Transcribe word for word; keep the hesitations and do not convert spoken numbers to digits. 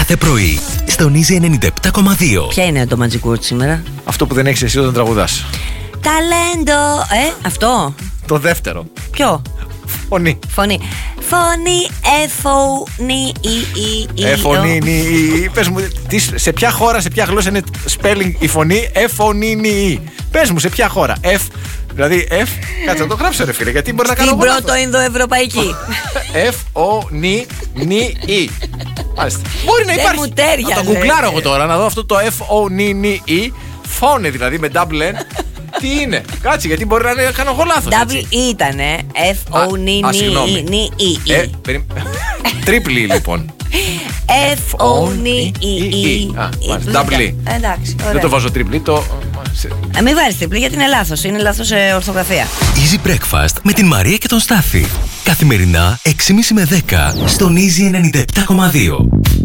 κάθε πρωί στον Easy ενενήντα επτά κόμμα δύο. Ποια είναι το Magic Word σήμερα? Αυτό που δεν έχεις εσύ όταν τραγουδάς. Ταλέντο. Ε, αυτό. Το δεύτερο. Ποιο? Φωνή. Φωνή. Φωνή, εφωνή, η, η, η. Εφωνή, νι, η. Πες μου, τι, σε ποια χώρα, σε ποια γλώσσα είναι spelling η φωνή, εφωνή, νι, η. Πες μου, σε ποια χώρα, F, δηλαδή F, κάτσε να το γράψω ρε φίλε, γιατί μπορεί να κάνω την πρώτο Ινδοευρωπαϊκή. F, O, νι, νι, η. Μάλιστα. Μπορεί να υπάρχει. μου τέριαζε. Να το γκουγκλάρω εγώ τώρα, να δω αυτό το F, O, νι, νι, η. Φώνε δηλαδή με double N. Τι είναι, κάτσε γιατί μπορεί να είναι, κάνω εγώ λάθος. Double E ήτανε. F, O, νι, νι, η. Τρίπλη λοιπόν. F, O, νι, η. Double E. Εντάξει, δεν το βάζω τρίπλη, το... Μην βάζεις τρίπλη γιατί είναι λάθος, είναι λάθος ορθογραφία. Easy Breakfast με την Μαρία και τον Στάθη. Καθημερινά έξι και μισή με δέκα στον Easy ενενήντα επτά κόμμα δύο.